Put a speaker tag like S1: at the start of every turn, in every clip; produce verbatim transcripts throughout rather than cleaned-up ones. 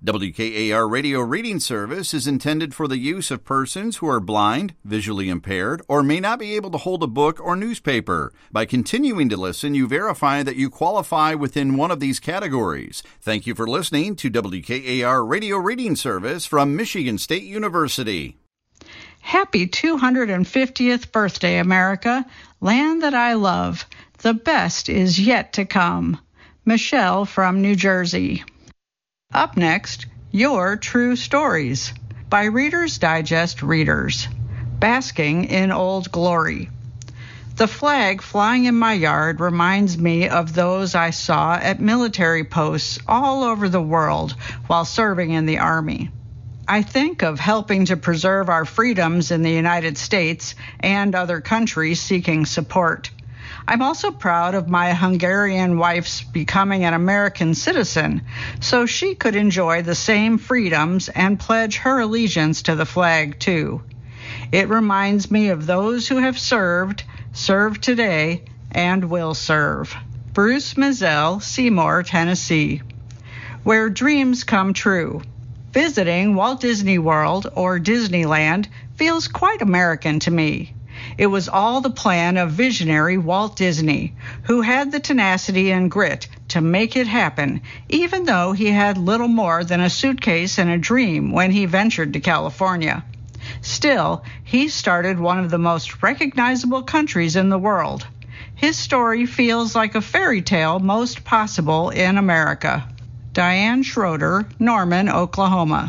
S1: W K A R Radio Reading Service is intended for the use of persons who are blind, visually impaired, or may not be able to hold a book or newspaper. By continuing to listen, you verify that you qualify within one of these categories. Thank you for listening to W K A R Radio Reading Service from Michigan State University.
S2: Happy two hundred fiftieth birthday, America, land that I love. The best is yet to come. Michelle from New Jersey. Up next, Your True Stories by Reader's Digest readers. Basking in Old Glory. The flag flying in my yard reminds me of those I saw at military posts all over the world while serving in the Army. I think of helping to preserve our freedoms in the United States and other countries seeking support. I'm also proud of my Hungarian wife's becoming an American citizen, so she could enjoy the same freedoms and pledge her allegiance to the flag, too. It reminds me of those who have served, serve today, and will serve. Bruce Mazel, Seymour, Tennessee. Where dreams come true. Visiting Walt Disney World, or Disneyland, feels quite American to me. It was all the plan of visionary Walt Disney, who had the tenacity and grit to make it happen, even though he had little more than a suitcase and a dream when he ventured to California. Still, he started one of the most recognizable countries in the world. His story feels like a fairy tale most possible in America. Diane Schroeder, Norman, Oklahoma.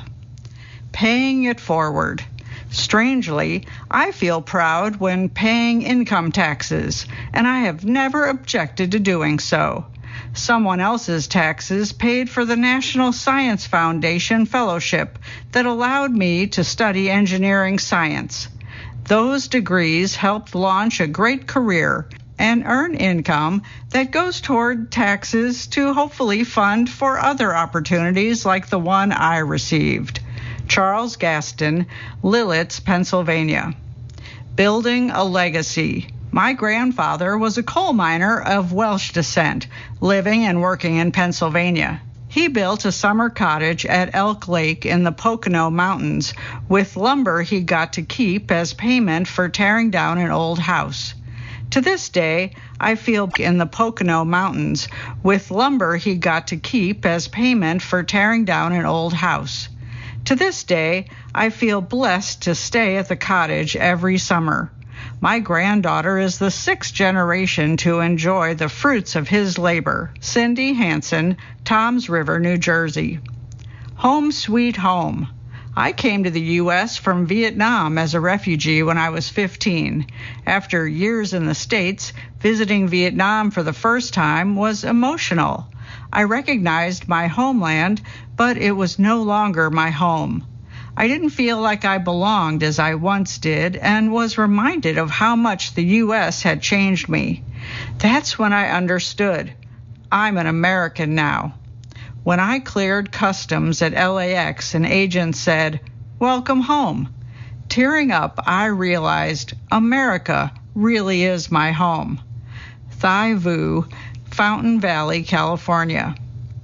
S2: Paying it forward. Strangely, I feel proud when paying income taxes, and I have never objected to doing so. Someone else's taxes paid for the National Science Foundation Fellowship that allowed me to study engineering science. Those degrees helped launch a great career and earn income that goes toward taxes to hopefully fund for other opportunities like the one I received. Charles Gaston, Lilletz, Pennsylvania. Building a legacy. My grandfather was a coal miner of Welsh descent, living and working in Pennsylvania. He built a summer cottage at Elk Lake in the Pocono Mountains with lumber he got to keep as payment for tearing down an old house. To this day, I feel in the Pocono Mountains with lumber he got to keep as payment for tearing down an old house. To this day, I feel blessed to stay at the cottage every summer. My granddaughter is the sixth generation to enjoy the fruits of his labor. Cindy Hansen, Toms River, New Jersey. Home sweet home. I came to the U S from Vietnam as a refugee when I was fifteen. After years in the States, visiting Vietnam for the first time was emotional. I recognized my homeland, but it was no longer my home. I didn't feel like I belonged as I once did and was reminded of how much the U S had changed me. That's when I understood. I'm an American now. When I cleared customs at L A X, an agent said, "Welcome home." Tearing up, I realized America really is my home. Thai Vu, Fountain Valley, California.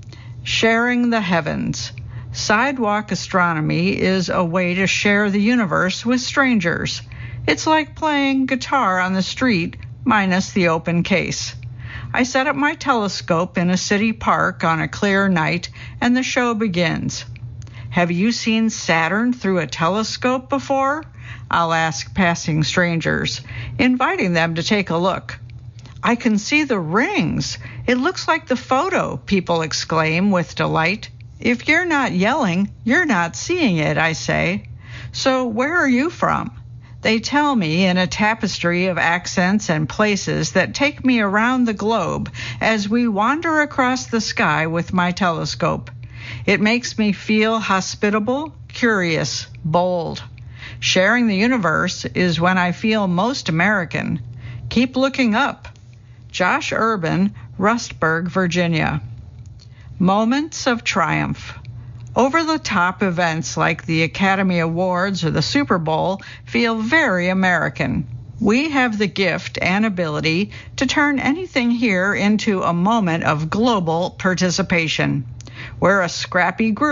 S2: Sharing the heavens. Sidewalk astronomy is a way to share the universe with strangers. It's like playing guitar on the street, minus the open case. I set up my telescope in a city park on a clear night, and the show begins. Have you seen Saturn through a telescope before? I'll ask passing strangers, inviting them to take a look. I can see the rings. It looks like the photo, people exclaim with delight. If you're not yelling, you're not seeing it, I say. So where are you from? They tell me in a tapestry of accents and places that take me around the globe as we wander across the sky with my telescope. It makes me feel hospitable, curious, bold. Sharing the universe is when I feel most American. Keep looking up. Josh Urban, Rustburg, Virginia. Moments of triumph. Over-the-top events like the Academy Awards or the Super Bowl feel very American. We have the gift and ability to turn anything here into a moment of global participation. We're a scrappy group.